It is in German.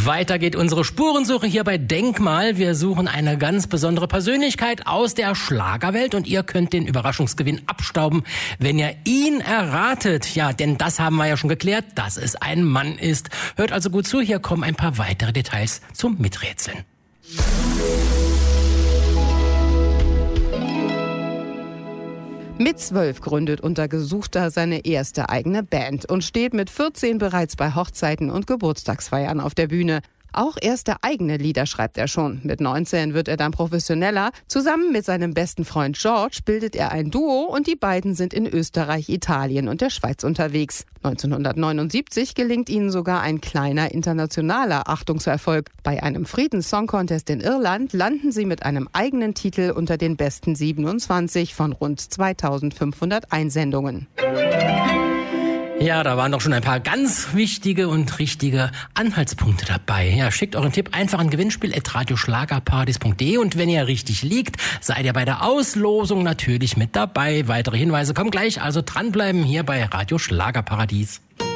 Weiter geht unsere Spurensuche hier bei Denkmal. Wir suchen eine ganz besondere Persönlichkeit aus der Schlagerwelt und ihr könnt den Überraschungsgewinn abstauben, wenn ihr ihn erratet. Ja, denn das haben wir ja schon geklärt, dass es ein Mann ist. Hört also gut zu, hier kommen ein paar weitere Details zum Miträtseln. Mit 12 gründet Untergesuchter seine erste eigene Band und steht mit 14 bereits bei Hochzeiten und Geburtstagsfeiern auf der Bühne. Auch erste eigene Lieder schreibt er schon. Mit 19 wird er dann professioneller. Zusammen mit seinem besten Freund George bildet er ein Duo und die beiden sind in Österreich, Italien und der Schweiz unterwegs. 1979 gelingt ihnen sogar ein kleiner internationaler Achtungserfolg. Bei einem Friedens-Song-Contest in Irland landen sie mit einem eigenen Titel unter den besten 27 von rund 2500 Einsendungen. Ja, da waren doch schon ein paar ganz wichtige und richtige Anhaltspunkte dabei. Ja, schickt euren Tipp einfach an gewinnspiel@radioschlagerpartys.de und wenn ihr richtig liegt, seid ihr bei der Auslosung natürlich mit dabei. Weitere Hinweise kommen gleich, also dranbleiben hier bei Radio Schlagerparadies.